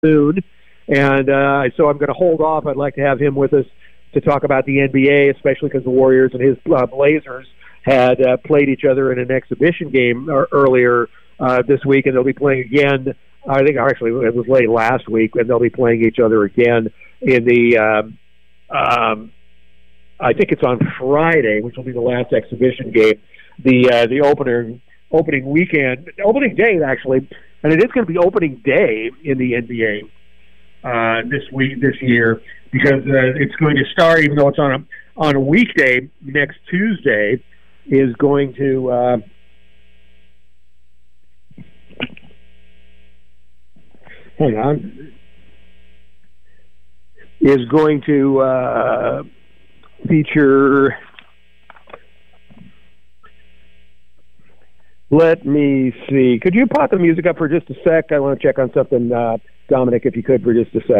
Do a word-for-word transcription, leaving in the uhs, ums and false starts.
soon. And uh, so I'm going to hold off. I'd like to have him with us to talk about the N B A, especially because the Warriors and his uh, Blazers had uh, played each other in an exhibition game uh, earlier uh, this week, and they'll be playing again. I think actually it was late last week, and they'll be playing each other again in the, um, um, I think it's on Friday, which will be the last exhibition game, the uh, the opener, opening weekend, opening day actually, and it is going to be opening day in the N B A uh, this week, this year, because uh, it's going to start, even though it's on a on a weekday, next Tuesday is going to uh, hang on is going to uh, feature. Let me see. Could you pop the music up for just a sec? I want to check on something, uh, Dominic, if you could, for just a sec.